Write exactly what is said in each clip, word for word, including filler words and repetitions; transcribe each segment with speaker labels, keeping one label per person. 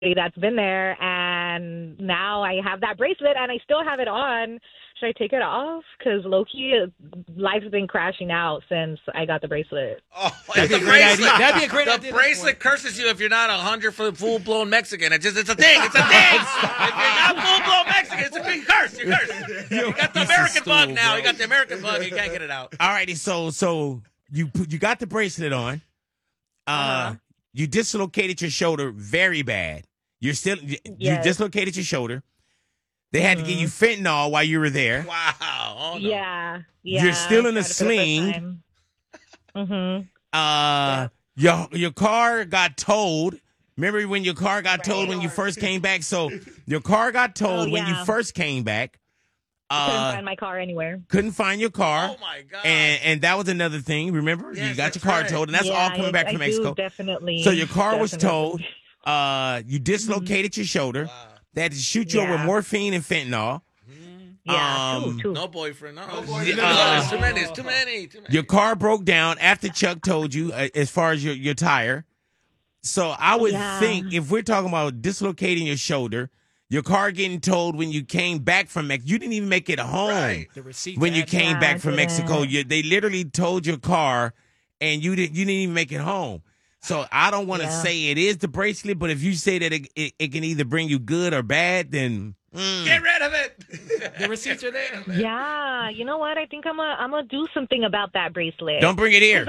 Speaker 1: that's been there, and now I have that bracelet, and I still have it on. Should I take it off? Because low-key, life's been crashing out since I got the bracelet.
Speaker 2: Oh,
Speaker 3: That'd
Speaker 2: the
Speaker 3: be a great
Speaker 2: bracelet.
Speaker 3: idea. That'd be a great
Speaker 2: the
Speaker 3: idea.
Speaker 2: The bracelet curses you if you're not a hundred foot full-blown Mexican. It's just, it's a thing. It's a thing. If you're not full-blown Mexican, it's a big curse. You're cursed. You got the American bug now. You got the American bug. You can't get it out.
Speaker 4: All righty, so so you put- you got the bracelet on. Uh,
Speaker 1: Uh-huh.
Speaker 4: You dislocated your shoulder very bad. You're still you, you
Speaker 1: Yes.
Speaker 4: dislocated your shoulder. They had to give you fentanyl while you were there.
Speaker 2: Wow. Oh, no.
Speaker 1: Yeah, yeah.
Speaker 4: You're still in a
Speaker 1: Tried it for the first
Speaker 4: sling.
Speaker 1: time. Mhm.
Speaker 4: Uh, your your car got towed. Remember when your car got towed when you first came back? So your car got towed
Speaker 1: Oh,
Speaker 4: when you
Speaker 1: yeah.
Speaker 4: first came back.
Speaker 1: Couldn't
Speaker 4: Uh,
Speaker 1: find my car anywhere.
Speaker 4: couldn't find your car.
Speaker 2: Oh, my God.
Speaker 4: And and that was another thing. Remember, you
Speaker 2: Yes,
Speaker 4: got
Speaker 2: that's
Speaker 4: your car
Speaker 2: right.
Speaker 4: towed, and that's
Speaker 1: yeah,
Speaker 4: all coming
Speaker 1: I,
Speaker 4: back
Speaker 1: I
Speaker 4: from
Speaker 1: do
Speaker 4: Mexico.
Speaker 1: definitely.
Speaker 4: So your car was
Speaker 1: definitely.
Speaker 4: towed. Uh, you dislocated your shoulder.
Speaker 2: Wow.
Speaker 4: They had to shoot you up with
Speaker 1: Yeah.
Speaker 4: morphine and fentanyl.
Speaker 1: Yeah,
Speaker 4: Um,
Speaker 1: two, two.
Speaker 2: No boyfriend. No, no
Speaker 4: boyfriend.
Speaker 2: No,
Speaker 4: Uh,
Speaker 2: it's too many. It's too many. Too many.
Speaker 4: Your car broke down after Chuck told you, uh, as far as your, your tire. So I would
Speaker 1: Yeah.
Speaker 4: think if we're talking about dislocating your shoulder, your car getting towed when you came back from Mexico, you didn't even make it home
Speaker 2: Right.
Speaker 3: The receipt
Speaker 4: when you
Speaker 3: ad-
Speaker 4: came
Speaker 1: Yeah,
Speaker 4: back
Speaker 1: I
Speaker 4: from Mexico.
Speaker 1: didn't.
Speaker 4: You, they literally towed your car, and you didn't you didn't even make it home. So I don't want to
Speaker 1: Yeah.
Speaker 4: say it is the bracelet, but if you say that it, it, it can either bring you good or bad, then mm.
Speaker 2: Get rid of it.
Speaker 3: The receipts are there.
Speaker 1: Yeah, you know what? I think I'm gonna I'm gonna do something about that bracelet.
Speaker 4: don't bring it here.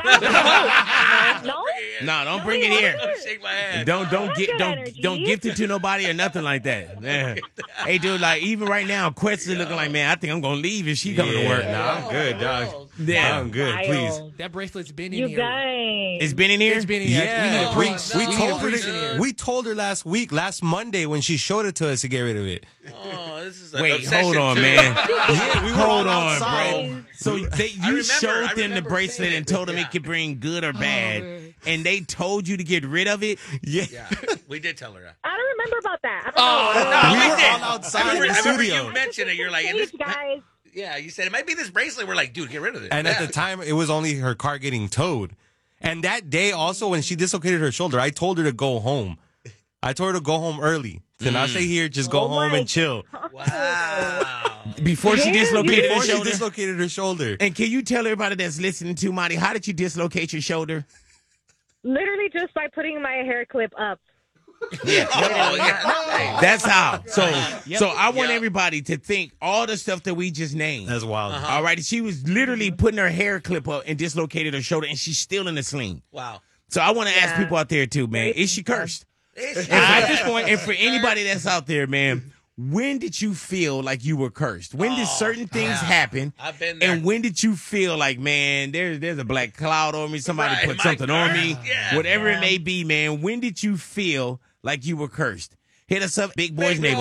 Speaker 1: no,
Speaker 4: No, don't
Speaker 1: No,
Speaker 4: bring
Speaker 1: you
Speaker 4: it
Speaker 1: want
Speaker 4: here.
Speaker 1: it?
Speaker 2: Shake my hand.
Speaker 4: Don't don't
Speaker 1: That's
Speaker 4: get
Speaker 1: good
Speaker 4: don't
Speaker 1: energy.
Speaker 4: don't gift it to nobody or nothing like that. Man. Hey, dude, like even right now, Quest is looking like, man, I think I'm gonna leave if she coming to work.
Speaker 5: Nah, I'm good, dog.
Speaker 4: Yeah.
Speaker 5: I'm good. Please.
Speaker 1: Wild.
Speaker 3: That bracelet's been in
Speaker 1: You
Speaker 3: here.
Speaker 1: guys.
Speaker 4: It's been in here.
Speaker 3: It's been in here.
Speaker 5: Yeah,
Speaker 3: we need a
Speaker 5: we,
Speaker 3: priest.
Speaker 5: we
Speaker 3: need a
Speaker 5: told her
Speaker 3: priest in
Speaker 5: to,
Speaker 3: here.
Speaker 5: we told her last week, last Monday when she showed it to us to get rid of it.
Speaker 2: Oh, this is an
Speaker 4: Wait,
Speaker 2: obsession,
Speaker 4: hold on,
Speaker 2: too.
Speaker 4: man.
Speaker 5: Yeah, we were
Speaker 4: Hold
Speaker 5: all
Speaker 4: on,
Speaker 5: outside.
Speaker 4: bro. So they, you
Speaker 2: remember,
Speaker 4: showed
Speaker 2: I
Speaker 4: them the
Speaker 2: remember
Speaker 4: bracelet
Speaker 2: seeing
Speaker 4: and
Speaker 2: it.
Speaker 4: told them
Speaker 2: Yeah.
Speaker 4: it could bring good or bad,
Speaker 3: man.
Speaker 4: and they told you to get rid of it.
Speaker 5: Yeah.
Speaker 2: Yeah, we did tell her that.
Speaker 1: I don't remember about that. I don't
Speaker 3: Oh,
Speaker 1: know.
Speaker 2: No,
Speaker 5: We
Speaker 2: we
Speaker 5: were
Speaker 2: did.
Speaker 5: all outside
Speaker 2: I remember,
Speaker 5: in the
Speaker 2: I remember
Speaker 5: studio.
Speaker 2: you mentioned it. You're like, and this,
Speaker 1: Thanks, guys.
Speaker 2: yeah, you said it might be this bracelet. We're like, dude, get rid of it.
Speaker 5: And
Speaker 2: yeah.
Speaker 5: at the time, it was only her car getting towed. And that day, also, when she dislocated her shoulder, I told her to go home. I told her to go home early. To not stay here, just go
Speaker 1: Oh
Speaker 5: home
Speaker 1: my
Speaker 5: and chill.
Speaker 2: wow.
Speaker 4: Before she
Speaker 1: Yeah,
Speaker 4: dislocated her
Speaker 5: Before she
Speaker 4: shoulder.
Speaker 5: dislocated her shoulder.
Speaker 4: And can you tell everybody that's listening to Marty, how did you dislocate your shoulder?
Speaker 1: Literally just by putting my hair clip up.
Speaker 4: Yeah.
Speaker 2: Oh, yeah.
Speaker 4: That's how. So,
Speaker 3: Yep.
Speaker 4: so I want
Speaker 2: Yep.
Speaker 4: everybody to think all the stuff that we just named.
Speaker 5: That's wild.
Speaker 4: All right, she was literally putting her hair clip up and dislocated her shoulder, and she's still in the sling.
Speaker 2: Wow.
Speaker 4: So I want to ask
Speaker 1: Yeah.
Speaker 4: people out there too, man, is she cursed?
Speaker 2: It's-
Speaker 4: And at this point, and for anybody that's out there, man, when did you feel like you were cursed? When did certain things
Speaker 2: yeah.
Speaker 4: happen?
Speaker 2: I've been there.
Speaker 4: And when did you feel like, man, there's there's a black cloud on me, somebody
Speaker 2: Right,
Speaker 4: put
Speaker 2: my
Speaker 4: something on me,
Speaker 2: curse, yeah.
Speaker 4: whatever
Speaker 1: Yeah.
Speaker 4: it may be, man? When did you feel like you were cursed? Hit us up, Big Boys
Speaker 2: Big
Speaker 4: Neighborhood.